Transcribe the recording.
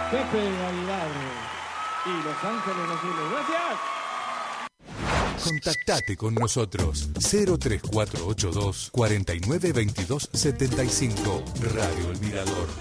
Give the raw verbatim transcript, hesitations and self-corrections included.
Pepe Aguilar y Los Ángeles Azules. ¡Gracias! Contactate con nosotros cero tres cuatro ocho dos cuatro nueve dos dos siete cinco. Radio El Mirador.